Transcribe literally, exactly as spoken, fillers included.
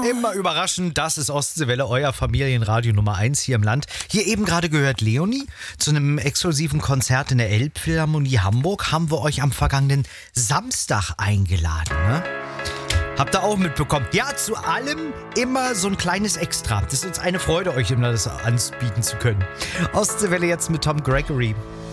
Immer überraschend, das ist Ostseewelle, euer Familienradio Nummer eins hier im Land. Hier eben gerade gehört Leonie. Zu einem exklusiven Konzert in der Elbphilharmonie Hamburg haben wir euch am vergangenen Samstag eingeladen, ne? Habt ihr auch mitbekommen? Ja, zu allem immer so ein kleines Extra. Das ist uns eine Freude, euch immer das anbieten zu können. Ostseewelle jetzt mit Tom Gregory.